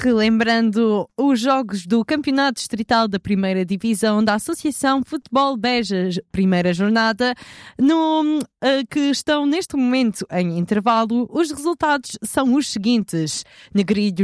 Relembrando os jogos do Campeonato Distrital da Primeira Divisão da Associação Futebol Beja, primeira jornada, que estão neste momento em intervalo, os resultados são os seguintes: Negrilhos